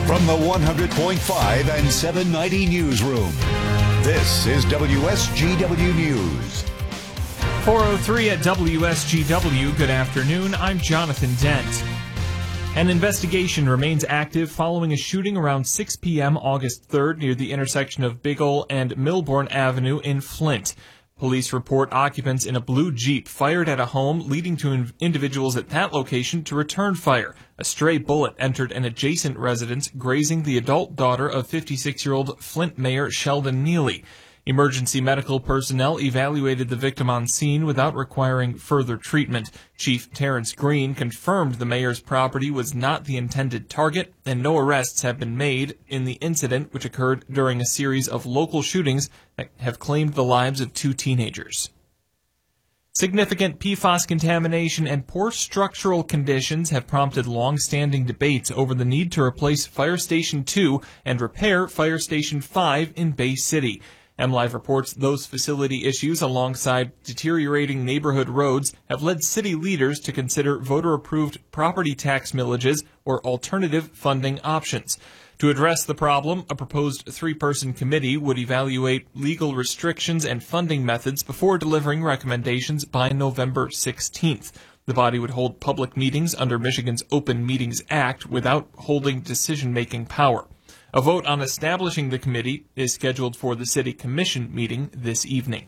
From the 100.5 and 790 newsroom, this is WSGW News. 4:03 at WSGW. Good afternoon. I'm Jonathan Dent. An investigation remains active following a shooting around 6 p.m. August 3rd near the intersection of Biggle and Milbourne Avenue in Flint. Police report occupants in a blue Jeep fired at a home, leading to individuals at that location to return fire. A stray bullet entered an adjacent residence, grazing the adult daughter of 56-year-old Flint Mayor Sheldon Neely. Emergency medical personnel evaluated the victim on scene without requiring further treatment. Chief Terrence Green confirmed the mayor's property was not the intended target, and no arrests have been made in the incident, which occurred during a series of local shootings that have claimed the lives of 2 teenagers. Significant PFAS contamination and poor structural conditions have prompted long-standing debates over the need to replace Fire Station 2 and repair Fire Station 5 in Bay City. MLive reports those facility issues, alongside deteriorating neighborhood roads, have led city leaders to consider voter-approved property tax millages or alternative funding options. To address the problem, a proposed 3-person committee would evaluate legal restrictions and funding methods before delivering recommendations by November 16th. The body would hold public meetings under Michigan's Open Meetings Act without holding decision-making power. A vote on establishing the committee is scheduled for the City Commission meeting this evening.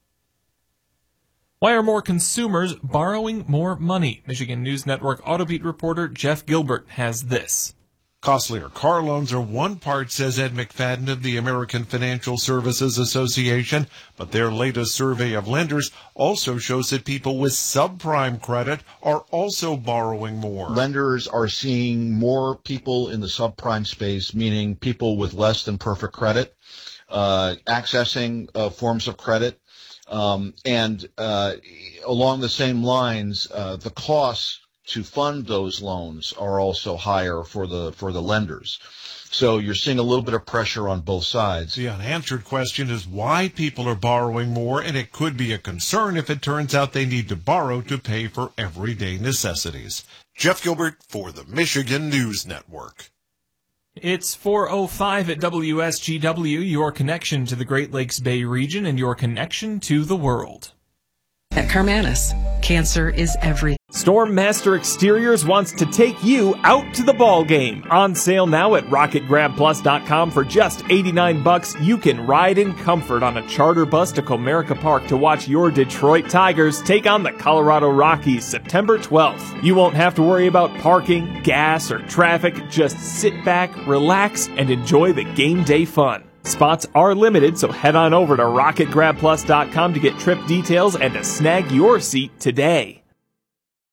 Why are more consumers borrowing more money? Michigan News Network Autobeat reporter Jeff Gilbert has this. Costlier car loans are one part, says Ed McFadden of the American Financial Services Association, but their latest survey of lenders also shows that people with subprime credit are also borrowing more. Lenders are seeing more people in the subprime space, meaning people with less than perfect credit, accessing forms of credit, and along the same lines, the costs to fund those loans are also higher for the lenders. So you're seeing a little bit of pressure on both sides. The unanswered question is why people are borrowing more, and it could be a concern if it turns out they need to borrow to pay for everyday necessities. Jeff Gilbert for the Michigan News Network. It's 4:05 at WSGW, your connection to the Great Lakes Bay region and your connection to the world. At Carmanis, cancer is everything. Storm Master Exteriors wants to take you out to the ball game. On sale now at RocketGrabPlus.com for just $89. You can ride in comfort on a charter bus to Comerica Park to watch your Detroit Tigers take on the Colorado Rockies September 12th. You won't have to worry about parking, gas, or traffic. Just sit back, relax, and enjoy the game day fun. Spots are limited, so head on over to RocketGrabPlus.com to get trip details and to snag your seat today.